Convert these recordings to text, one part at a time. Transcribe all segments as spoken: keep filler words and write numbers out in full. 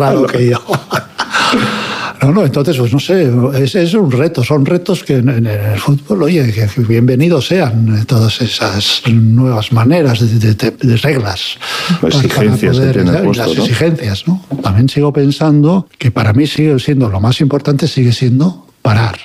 cerrado que yo. No, no, entonces, pues no sé, es, es un reto, son retos que en, en el fútbol, oye, que, que bienvenidos sean todas esas nuevas maneras de, de, de, de reglas. Las exigencias para poder, que tiene ¿sabes? puesto, Las ¿no? exigencias, ¿no? También sigo pensando que para mí sigue siendo, lo más importante sigue siendo parar.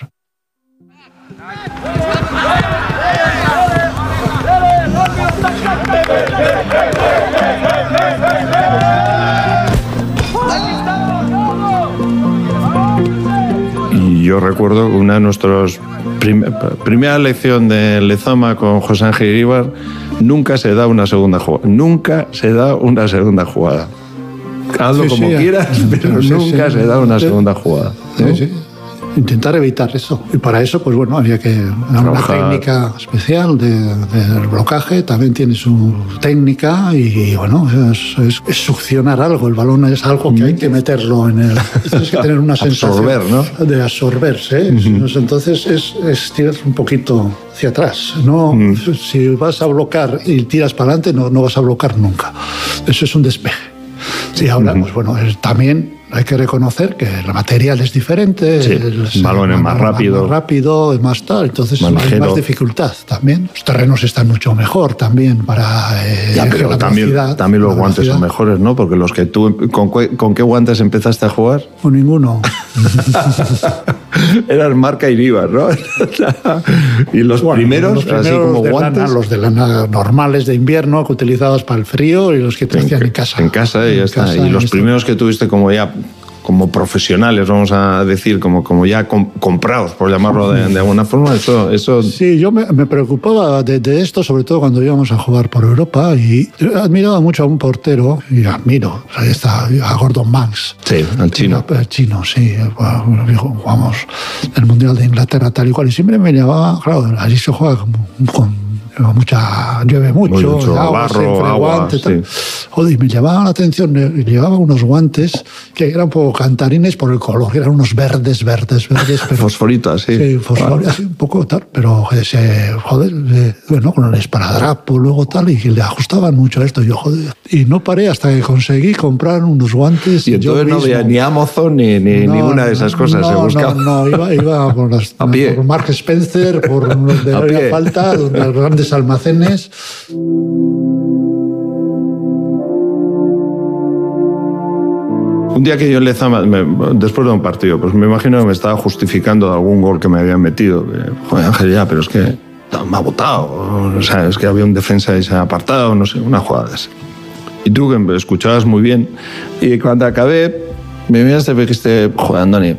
Yo recuerdo una de nuestras prim primera lección de Lezama con José Ángel Iríbar, nunca se da una segunda jugada. Nunca se da una segunda jugada. Hazlo sí, como sí, quieras, pero sí, nunca sí, se da una sí, segunda jugada, ¿no? Sí, sí. Intentar evitar eso. Y para eso, pues bueno, había que dar una técnica especial de, de blocaje, también tiene su técnica y, bueno, es, es, es succionar algo. El balón es algo que hay que meterlo en el... Tienes que tener una sensación absorber, ¿no? de absorberse. ¿eh? Uh-huh. Entonces es, es tirar un poquito hacia atrás. No, uh-huh. Si vas a blocar y tiras para adelante, no, no vas a blocar nunca. Eso es un despeje. Sí, ahora, uh-huh. pues bueno, es, también hay que reconocer que el material es diferente, sí, el balón es más rápido, más rápido, es más tal, entonces más hay más dificultad también. Los terrenos están mucho mejor también para eh, ya, pero la también, también los guantes son mejores, ¿no? Porque los que tú, ¿con, ¿con qué guantes empezaste a jugar? Con ninguno. Eras marca Iríbar, ¿no? Y los, bueno, primeros, los primeros, así como de guantes, lana, los de lana normales de invierno que utilizabas para el frío y los que te hacían en casa. En casa y ya está. Casa, y los y primeros que tuviste como ya como profesionales, vamos a decir, como, como ya com comprados, por llamarlo de, de alguna forma, eso... eso... Sí, yo me, me preocupaba de, de esto, sobre todo cuando íbamos a jugar por Europa, y admiraba mucho a un portero, y admiro, ahí está, a Gordon Banks. Sí, al chino. El chino, sí. Jugamos el Mundial de Inglaterra tal y cual, y siempre me llamaba, claro, allí se juega como... con mucha llueve mucho, mucho agua, barro, agua, guante, sí. Joder, y me llamaba la atención, llevaba unos guantes que eran un poco cantarines por el color, eran unos verdes, verdes, verdes. Pero, fosforitas, sí. Sí, fosforitas, sí, un poco tal, pero joder, se, joder eh, bueno, con el esparadrapo, luego tal, y le ajustaban mucho a esto, yo joder, y no paré hasta que conseguí comprar unos guantes. Y entonces no había ni Amazon ni, ni no, ninguna de esas cosas, no, se buscaba. No, no, iba, iba por, las, a pie. por Mark Spencer, por donde había falta, donde los grandes almacenes. Un día que yo en Lezama, me, después de un partido, pues me imagino que me estaba justificando de algún gol que me habían metido. Que, joder, Ángel, ya, pero es que me ha botado. O sea, es que había un defensa y se ha apartado, no sé, una jugada así. Y tú, que me escuchabas muy bien, y cuando acabé, me miraste y me dijiste, joder, Andoni,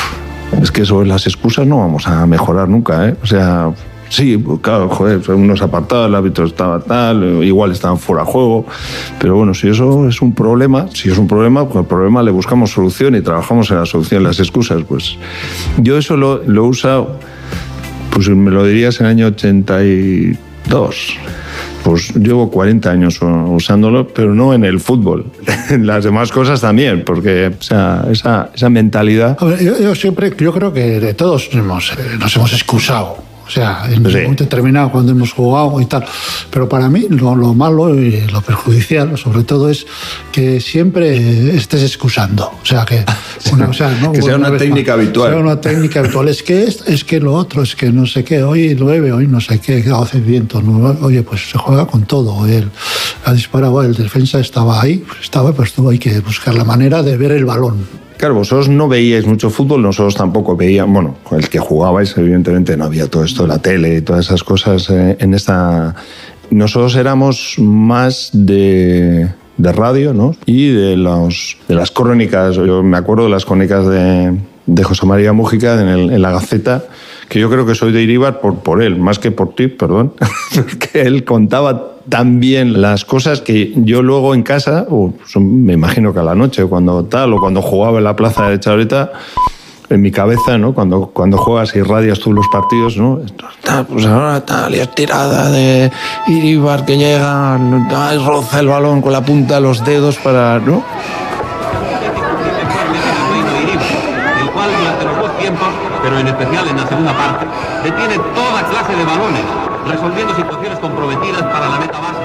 es que sobre las excusas no vamos a mejorar nunca, ¿eh? O sea... Sí, claro, joder, unos apartados, el árbitro estaba tal, igual estaban fuera de juego, pero bueno, si eso es un problema, si es un problema, pues al problema le buscamos solución y trabajamos en la solución, las excusas, pues yo eso lo, lo he usado, pues me lo dirías en el año ochenta y dos, pues llevo cuarenta años usándolo, pero no en el fútbol, en las demás cosas también, porque o sea, esa, esa mentalidad... A ver, yo, yo siempre, yo creo que de todos hemos, nos hemos excusado. O sea, en un momento determinado cuando hemos jugado y tal. Pero para mí lo, lo malo y lo perjudicial, sobre todo, es que siempre estés excusando. O sea, que, una, o sea, ¿no? que sea una, una técnica más, habitual. Sea una técnica habitual. Es que, es, es que lo otro, es que no sé qué, hoy llueve, hoy no sé qué, hace viento. ¿no? Oye, pues se juega con todo. Él ha disparado, el defensa estaba ahí, estaba, pues tú hay que buscar la manera de ver el balón. Claro, vosotros no veíais mucho fútbol, nosotros tampoco veíamos, bueno, el que jugabais, evidentemente no había todo esto de la tele y todas esas cosas eh, en esta... Nosotros éramos más de, de radio, ¿no? Y de, los, de las crónicas, yo me acuerdo de las crónicas de, de José María Mújica en, el, en la Gaceta, que yo creo que soy de Iríbar por, por él, más que por ti, perdón, porque él contaba tan bien las cosas que yo luego en casa, o me imagino que a la noche, cuando tal, o cuando jugaba en la plaza de Chabreta, en mi cabeza, ¿no? Cuando, cuando juegas y radias tú los partidos, ¿no? Pues ahora tal, y estirada de Iríbar que llega, tal, roza el balón con la punta de los dedos para, ¿no? El cual durante los dos tiempos, pero en especial en la segunda parte, detiene toda clase de balones, resolviendo situaciones comprometidas para la meta base.